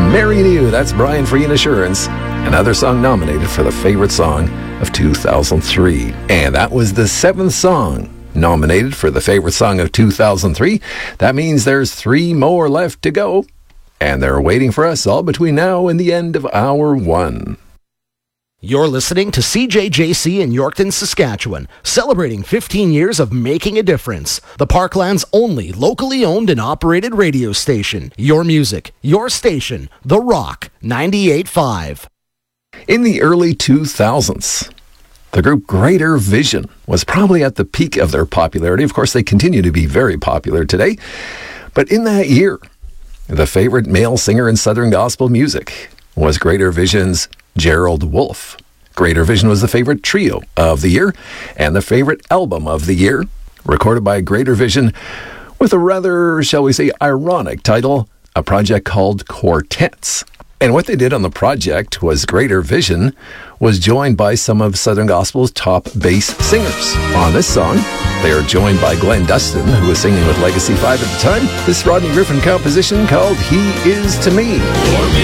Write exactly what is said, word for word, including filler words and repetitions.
Marrying You. That's Brian Free and Assurance. Another song nominated for the favorite song of two thousand three. And that was the seventh song nominated for the favorite song of two thousand three. That means there's three more left to go. And they're waiting for us all between now and the end of hour one. You're listening to C J J C in Yorkton, Saskatchewan, celebrating fifteen years of making a difference. The Parkland's only locally owned and operated radio station. Your music, your station, The Rock, ninety-eight point five. In the early two thousands, the group Greater Vision was probably at the peak of their popularity. Of course, they continue to be very popular today. But in that year, the favorite male singer in Southern gospel music was Greater Vision's Gerald Wolfe. Greater Vision was the favorite trio of the year and the favorite album of the year, recorded by Greater Vision with a rather, shall we say, ironic title, a project called Quartets. And what they did on the project was Greater Vision was joined by some of Southern Gospel's top bass singers. On this song, they are joined by Glenn Dustin, who was singing with Legacy five at the time. This Rodney Griffin composition called He Is to Me.